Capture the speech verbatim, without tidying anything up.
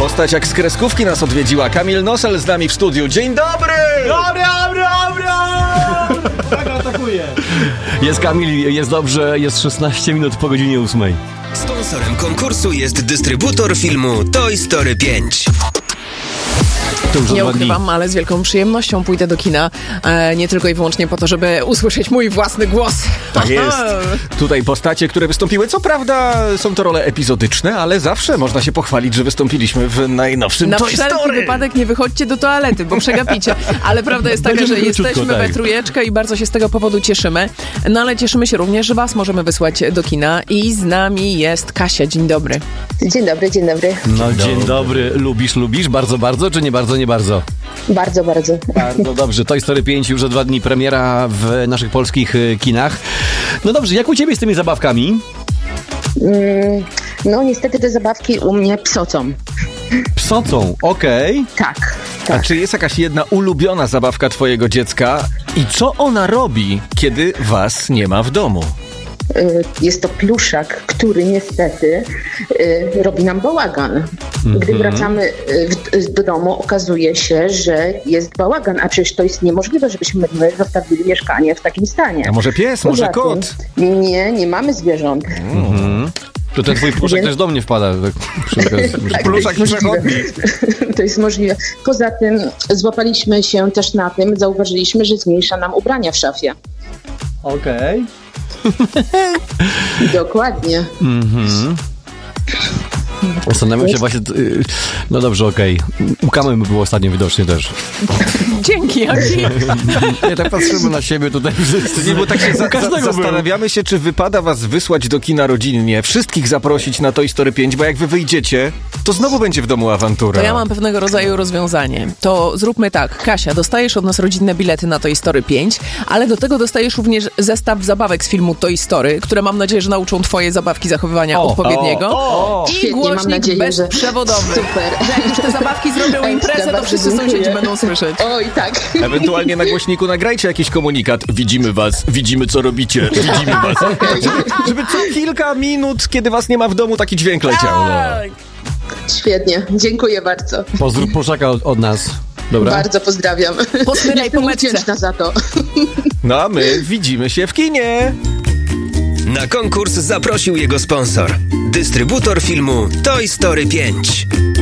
Postać jak z kreskówki nas odwiedziła. Kamil Nosel z nami w studiu. Dzień dobry! Dobry, dobry, dobry! Tak atakuje. Jest Kamil, jest dobrze, jest szesnaście minut po godzinie ósmej. Sponsorem konkursu jest dystrybutor filmu Toy Story pięć. Nie ukrywam, ale z wielką przyjemnością pójdę do kina, e, nie tylko i wyłącznie po to, żeby usłyszeć mój własny głos. Tak jest. Tutaj postacie, które wystąpiły, co prawda są to role epizodyczne, ale zawsze można się pochwalić, że wystąpiliśmy w najnowszym Na Toy Story. wszelki wypadek nie wychodźcie do toalety, bo przegapicie. Ale prawda jest taka, że jesteśmy we trójeczkę i bardzo się z tego powodu cieszymy. No ale cieszymy się również, że was możemy wysłać do kina i z nami jest Kasia. Dzień dobry. Dzień dobry, dzień dobry. No dzień dobry. Lubisz, lubisz? Bardzo, bardzo, czy nie bardzo, nie bardzo? Bardzo, bardzo. Bardzo dobrze. Toy Story pięć już za dwa dni premiera w naszych polskich y, kinach. No dobrze, jak u ciebie z tymi zabawkami? Mm, no niestety te zabawki u mnie psocą. Psocą, okej. Okay. Tak, A tak. czy jest jakaś jedna ulubiona zabawka twojego dziecka i co ona robi, kiedy was nie ma w domu? Jest to pluszak, który niestety y, robi nam bałagan. Gdy Mhm. wracamy y, do domu, okazuje się, że jest bałagan, a przecież to jest niemożliwe, żebyśmy my zostawili mieszkanie w takim stanie. A może pies, Poza może tym- kot? Nie, nie mamy zwierząt. Mhm. To ten twój pluszek Więc- też do mnie wpada. Tak, przy okazji. Tak, Pluszak to jest możliwe. przechodni. To jest możliwe. Poza tym złapaliśmy się też na tym, zauważyliśmy, że zmniejsza nam ubrania w szafie. Okej. Dokładnie. Mhm. Zastanawiam się właśnie... y, No dobrze, okej. U Kamy był ostatnio widocznie też. Dzięki, Jaki. Nie, tak patrzymy na siebie tutaj wszyscy. Nie, bo tak się za, za, każdego zastanawiamy się, czy wypada was wysłać do kina rodzinnie, wszystkich zaprosić na Toy Story pięć, bo jak wy wyjdziecie, to znowu będzie w domu awantura. To ja mam pewnego rodzaju rozwiązanie. To zróbmy tak. Kasia, dostajesz od nas rodzinne bilety na Toy Story pięć, ale do tego dostajesz również zestaw zabawek z filmu Toy Story, które mam nadzieję, że nauczą twoje zabawki zachowywania O, odpowiedniego. o, I Świetnie, mam głośnik nadzieję, że- bezprzewodowy. Super. Jak już te zabawki zrobią Ekstra, imprezę, to bardzo wszyscy dziękuję. sąsiedzi będą słyszeć. Oj, tak. Ewentualnie na głośniku nagrajcie jakiś komunikat. Widzimy was, widzimy co robicie, widzimy was. Tak, żeby, żeby co kilka minut, kiedy was nie ma w domu, taki dźwięk leciał. No. Tak. Świetnie. Dziękuję bardzo. Pozdrów Pluszaka od, od nas. Dobra? Bardzo pozdrawiam. Posmyraj Jestem po metce. wdzięczna za to. no a my widzimy się w kinie. Na konkurs zaprosił jego sponsor. Dystrybutor filmu Toy Story pięć.